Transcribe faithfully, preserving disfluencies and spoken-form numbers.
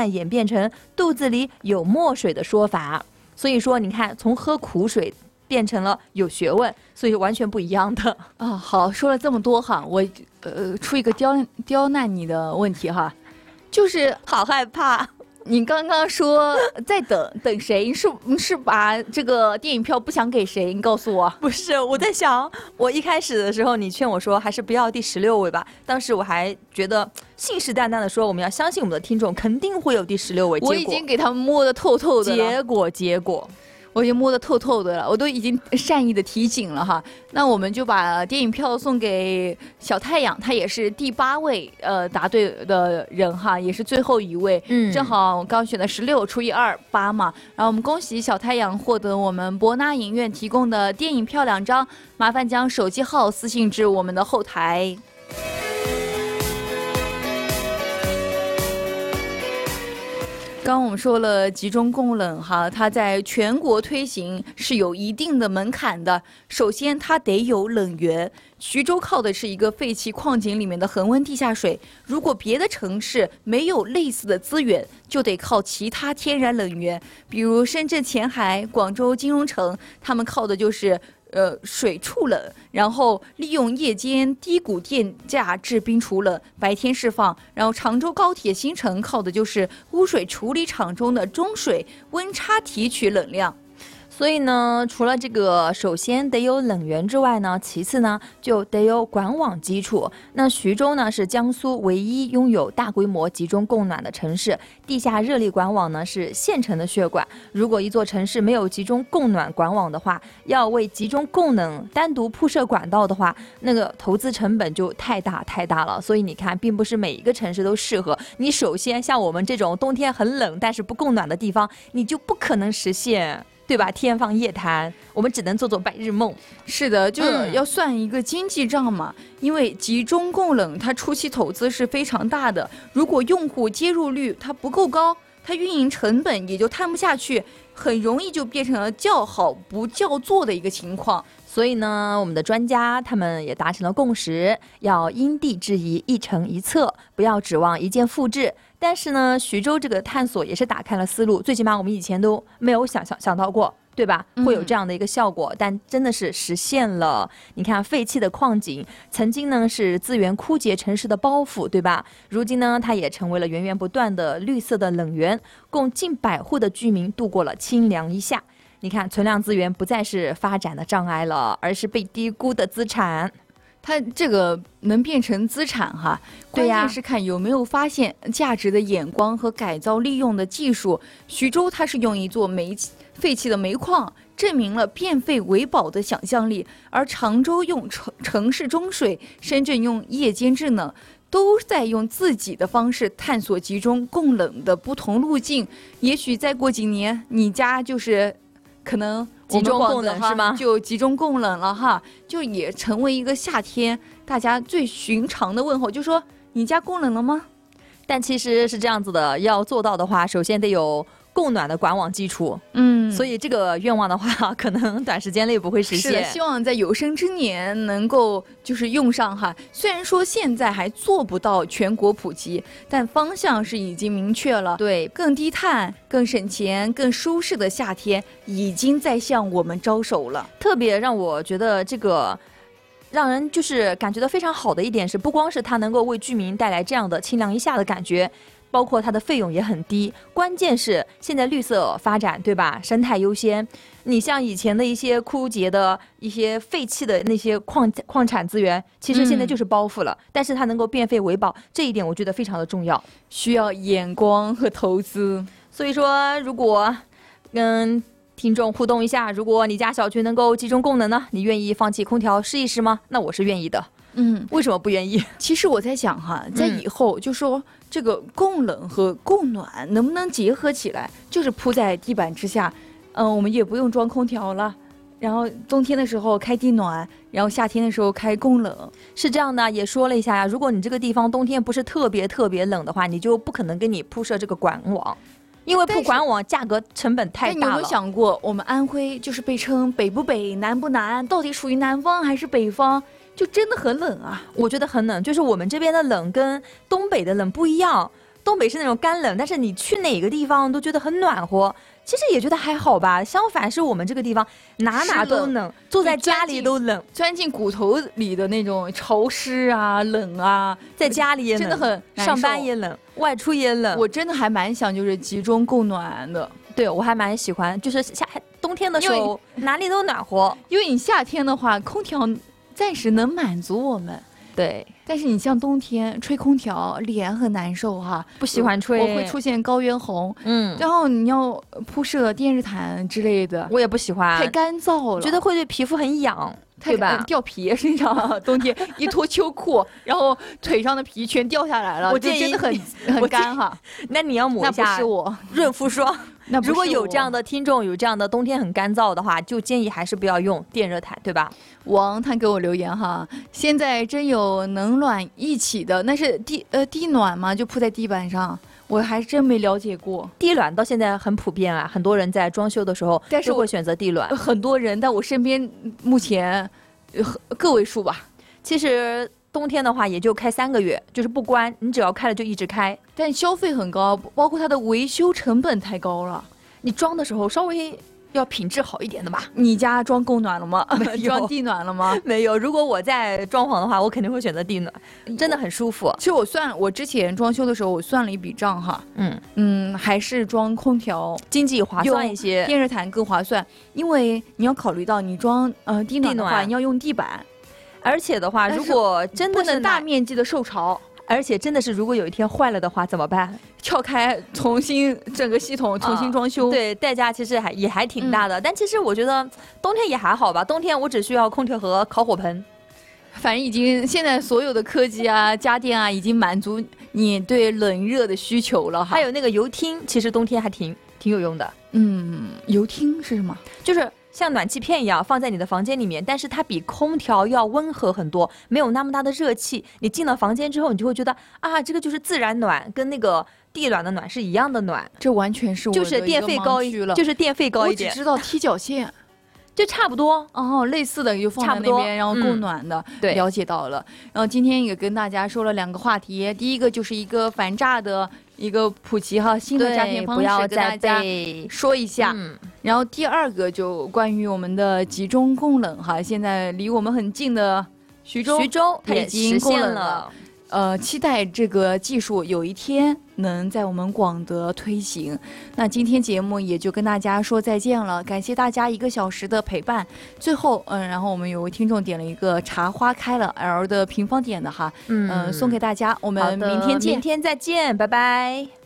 慢演变成肚子里有墨水的说法。所以说你看，从喝苦水变成了有学问，所以完全不一样的啊。好，说了这么多哈，我呃出一个刁刁难你的问题哈，就是好害怕。 你刚刚说在等等谁？你是你是把这个电影票不想给谁？你告诉我。 不是，我在想，我一开始的时候你劝我说还是不要第十六位吧，当时我还觉得信誓旦旦的说我们要相信我们的听众肯定会有第十六位。 我已经给他们摸得透透的了。 结果结果。 我已经摸得透透的了，我都已经善意的提醒了哈。那我们就把电影票送给小太阳，他也是第八位呃答对的人哈，也是最后一位。嗯，正好我刚选的十六除以二八嘛。然后我们恭喜小太阳获得我们博纳影院提供的电影票两张，麻烦将手机号私信至我们的后台。刚刚我们说了集中供冷哈，它在全国推行是有一定的门槛的。首先它得有冷源，徐州靠的是一个废弃矿井里面的恒温地下水，如果别的城市没有类似的资源，就得靠其他天然冷源，比如深圳前海、广州金融城，他们靠的就是呃，水处冷，然后利用夜间低谷电价制冰储冷，白天释放。然后常州高铁新城靠的就是污水处理厂中的中水温差提取冷量。 所以呢，除了这个首先得有冷源之外呢，其次呢就得有管网基础。那徐州呢是江苏唯一拥有大规模集中供暖的城市，地下热力管网呢是县城的血管。如果一座城市没有集中供暖管网的话，要为集中供冷单独铺设管道的话，那个投资成本就太大太大了。所以你看，并不是每一个城市都适合。你首先像我们这种冬天很冷但是不供暖的地方，你就不可能实现，对吧？天方夜谭，我们只能做做白日梦。 是的，就要算一个经济账嘛、嗯、因为集中供冷它初期投资是非常大的，如果用户接入率它不够高，它运营成本也就摊不下去，很容易就变成了叫好不叫座的一个情况。 所以呢，我们的专家他们也达成了共识，要因地制宜，一城一策，不要指望一键复制。但是呢，徐州这个探索也是打开了思路，最起码我们以前都没有想想想到过，对吧？会有这样的一个效果、嗯、但真的是实现了。你看，废弃的矿井曾经呢是资源枯竭城市的包袱，对吧？如今呢，它也成为了源源不断的绿色的冷源，共近百户的居民度过了清凉一夏。你看，存量资源不再是发展的障碍了，而是被低估的资产。 它这个能变成资产哈，关键是看有没有发现价值的眼光和改造利用的技术。徐州它是用一座煤废弃的煤矿证明了变废为宝的想象力，而常州用城城市中水，深圳用夜间制冷，都在用自己的方式探索集中供冷的不同路径。也许再过几年，你家就是可能集中供冷是吗？ 就集中供冷了哈，就也成为一个夏天大家最寻常的问候，就说你家供冷了吗？ 但其实是这样子的，要做到的话，首先得有供暖的管网基础。 嗯， 所以这个愿望的话，可能短时间内不会实现。 是的，希望在有生之年能够就是用上哈。虽然说现在还做不到全国普及，但方向是已经明确了。 对， 更低碳、更省钱、更舒适的夏天已经在向我们招手了。 特别让我觉得这个让人就是感觉到非常好的一点是，不光是它能够为居民带来这样的清凉一夏的感觉，包括它的费用也很低，关键是现在绿色发展，对吧？生态优先。你像以前的一些枯竭的一些废弃的那些矿矿产资源，其实现在就是包袱了、嗯、但是它能够变废为宝，这一点我觉得非常的重要， 需要眼光和投资。 所以说，如果跟听众互动一下，如果你家小区能够集中供能呢，你愿意放弃空调试一试吗？那我是愿意的。 嗯， 为什么不愿意？ 其实我在想哈，在以后就说这个供冷和供暖能不能结合起来，就是铺在地板之下，嗯、呃，我们也不用装空调了，然后冬天的时候开地暖，然后夏天的时候开供冷， 是这样的。也说了一下呀，如果你这个地方冬天不是特别特别冷的话，你就不可能给你铺设这个管网。因为铺管网价格成本太大了。 你有没有想过，我们安徽就是被称北不北、南不南，到底属于南方还是北方？就真的很冷啊！ 我觉得很冷，就是我们这边的冷跟东北的冷不一样。 东北是那种干冷，但是你去哪个地方都觉得很暖和。其实也觉得还好吧，相反是我们这个地方哪哪都冷，坐在家里都冷， 钻进骨头里的那种潮湿啊、冷啊， 在家里也冷， 真的很难受， 上班也冷，外出也冷。 我真的还蛮想就是集中供暖的， 对我还蛮喜欢，就是夏冬天的时候哪里都暖和， 因为你夏天的话，空调暂时能满足我们。 对， 但是你像冬天吹空调，脸很难受哈， 不喜欢吹， 我会出现高原红。 嗯， 然后你要铺设电热毯之类的， 我也不喜欢， 太干燥了， 觉得会对皮肤很痒，对吧？ 掉皮身上，冬天一脱秋裤，然后腿上的皮全掉下来了， 我建议真的很很干哈。 那你要抹一下， 那不是我润肤霜。 那如果有这样的听众，有这样的冬天很干燥的话，就建议还是不要用电热毯，对吧？ 王他给我留言哈，现在真有冷暖一起的，那是地呃地暖吗？就铺在地板上，我还真没了解过。 地暖到现在很普遍啊，很多人在装修的时候都会选择地暖。 很多人，但我身边目前个位数吧。 其实冬天的话也就开三个月，就是不关，你只要开了就一直开， 但消费很高，包括它的维修成本太高了。 你装的时候稍微要品质好一点的吧。 你家装供暖了吗？ 没有。 装地暖了吗？ 没有。如果我在装潢的话，我肯定会选择地暖，真的很舒服。 其实我算，我之前装修的时候，我算了一笔账哈，嗯嗯，还是装空调经济划算一些， 电热毯更划算，因为你要考虑到你装呃地暖的话，你要用地板。 而且的话，如果真的是不能大面积的受潮， 而且真的是如果有一天坏了的话怎么办？ 撬开，重新整个系统重新装修， 啊、对，代价其实还也还挺大的。嗯、但其实我觉得冬天也还好吧，冬天我只需要空调和烤火盆。 反正已经现在所有的科技啊、家电啊，已经满足你对冷热的需求了哈。 还有那个油汀，其实冬天还挺挺有用的。 嗯，油汀是什么？ 就是像暖气片一样放在你的房间里面，但是它比空调要温和很多，没有那么大的热气。你进了房间之后，你就会觉得啊，这个就是自然暖，跟那个地暖的暖是一样的暖。 这完全是我的就是电费高一了，就是电费高一点。 我只知道踢脚线。 就差不多哦，类似的就放在那边，然后供暖的， 对、嗯， 了解到了。然后今天也跟大家说了两个话题，第一个就是一个反诈的一个普及哈，新的诈骗方式跟大家说一下。嗯、然后第二个就关于我们的集中供冷哈，现在离我们很近的徐州， 徐州它已经供冷了。呃，期待这个技术有一天能在我们广德推行。那今天节目也就跟大家说再见了，感谢大家一个小时的陪伴。最后，嗯，然后我们有位听众点了一个茶花开了 L 的平方点的哈，嗯、呃，送给大家。我们明天见， 明天再见，拜拜。